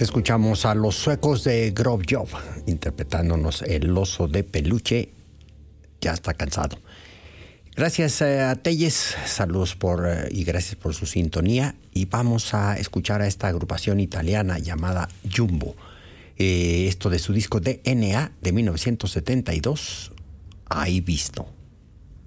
Escuchamos a los suecos de Grove Job interpretándonos El oso de peluche. Ya está cansado. Gracias a Telles, saludos y gracias por su sintonía. Y vamos a escuchar a esta agrupación italiana llamada Jumbo. Esto de su disco DNA de 1972, Hai visto.